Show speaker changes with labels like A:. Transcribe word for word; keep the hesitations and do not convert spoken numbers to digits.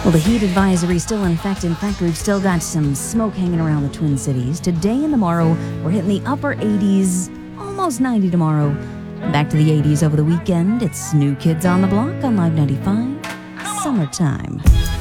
A: Well, the heat advisory is still in effect. In fact, we've still got some smoke hanging around the Twin Cities. Today and tomorrow, we're hitting the upper eighties, almost ninety tomorrow. Back to the eighties over the weekend. It's New Kids on the Block on Live ninety-five. Summertime.